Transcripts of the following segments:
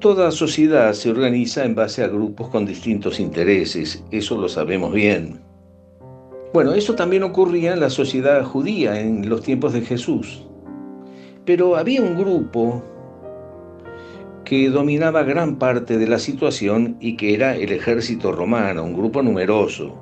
toda sociedad se organiza en base a grupos con distintos intereses, eso lo sabemos bien. Bueno, eso también ocurría en la sociedad judía en los tiempos de Jesús. Pero había un grupo que dominaba gran parte de la situación y que era el ejército romano, un grupo numeroso.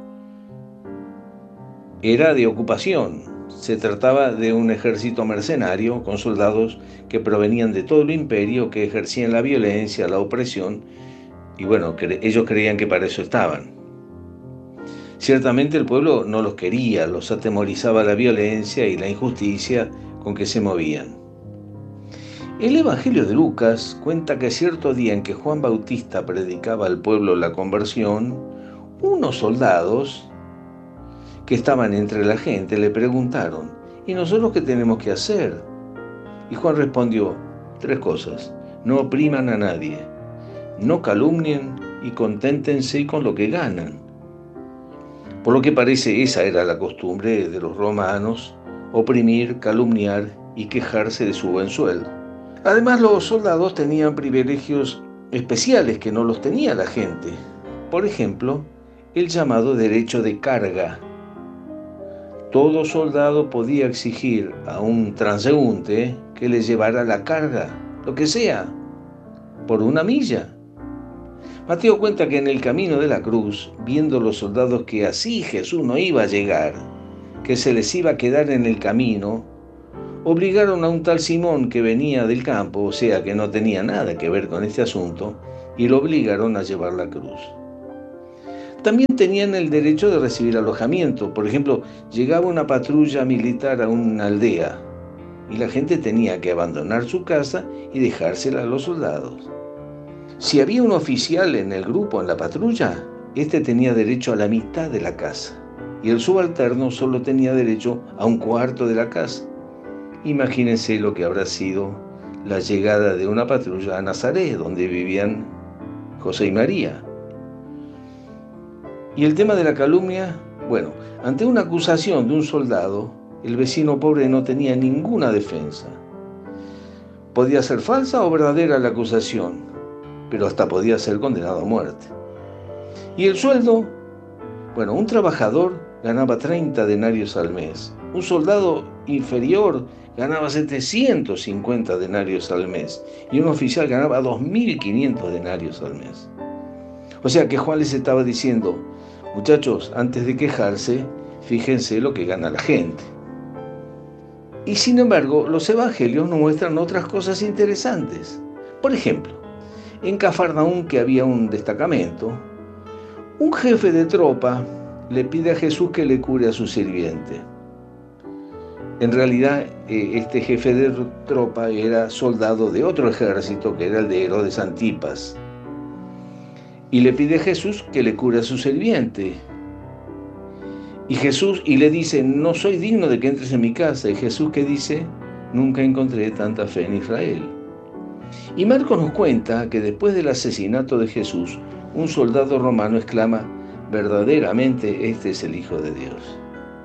Era de ocupación. Se trataba de un ejército mercenario con soldados que provenían de todo el imperio, que ejercían la violencia, la opresión, y bueno, ellos creían que para eso estaban. Ciertamente el pueblo no los quería, los atemorizaba la violencia y la injusticia con que se movían. El Evangelio de Lucas cuenta que cierto día en que Juan Bautista predicaba al pueblo la conversión, unos soldados que estaban entre la gente le preguntaron: ¿y nosotros qué tenemos que hacer? Y Juan respondió 3 cosas: no opriman a nadie, no calumnien y conténtense con lo que ganan. Por lo que parece, esa era la costumbre de los romanos: oprimir, calumniar y quejarse de su buen sueldo. Además, los soldados tenían privilegios especiales que no los tenía la gente. Por ejemplo, el llamado derecho de carga. Todo soldado podía exigir a un transeúnte que le llevara la carga, lo que sea, por 1 milla. Mateo cuenta que en el camino de la cruz, viendo los soldados que así Jesús no iba a llegar, que se les iba a quedar en el camino, obligaron a un tal Simón que venía del campo, o sea que no tenía nada que ver con este asunto, y lo obligaron a llevar la cruz. También tenían el derecho de recibir alojamiento. Por ejemplo, llegaba una patrulla militar a una aldea y la gente tenía que abandonar su casa y dejársela a los soldados. Si había un oficial en el grupo, en la patrulla, este tenía derecho a la mitad de la casa y el subalterno solo tenía derecho a 1/4 de la casa. Imagínense lo que habrá sido la llegada de una patrulla a Nazaret, donde vivían José y María. Y el tema de la calumnia, bueno, ante una acusación de un soldado, el vecino pobre no tenía ninguna defensa. Podía ser falsa o verdadera la acusación, pero hasta podía ser condenado a muerte. Y el sueldo, bueno, un trabajador ganaba 30 denarios al mes. Un soldado inferior ganaba 750 denarios al mes. Y un oficial ganaba 2.500 denarios al mes. O sea que Juan les estaba diciendo: muchachos, antes de quejarse, fíjense lo que gana la gente. Y sin embargo, los evangelios nos muestran otras cosas interesantes. Por ejemplo, en Cafarnaúm, que había un destacamento, un jefe de tropa le pide a Jesús que le cure a su sirviente. En realidad, este jefe de tropa era soldado de otro ejército, que era el de Herodes Antipas. Y le pide a Jesús que le cure a su sirviente. Y le dice: no soy digno de que entres en mi casa. Y Jesús, ¿qué dice? Nunca encontré tanta fe en Israel. Y Marcos nos cuenta que después del asesinato de Jesús, un soldado romano exclama: verdaderamente este es el Hijo de Dios.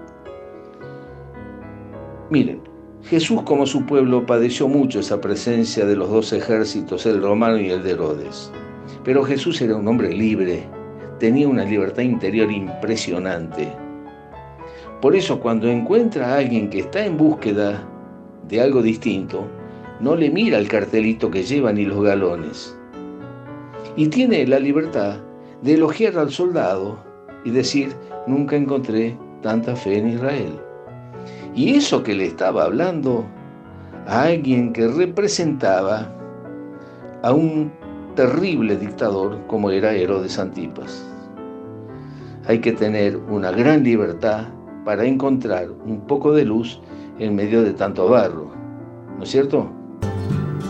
Miren, Jesús, como su pueblo, padeció mucho esa presencia de los 2 ejércitos, el romano y el de Herodes. Pero Jesús era un hombre libre, tenía una libertad interior impresionante. Por eso, cuando encuentra a alguien que está en búsqueda de algo distinto, no le mira el cartelito que lleva ni los galones. Y tiene la libertad de elogiar al soldado y decir: nunca encontré tanta fe en Israel. Y eso que le estaba hablando a alguien que representaba a un terrible dictador como era Herodes Antipas. Hay que tener una gran libertad para encontrar un poco de luz en medio de tanto barro, ¿no es cierto?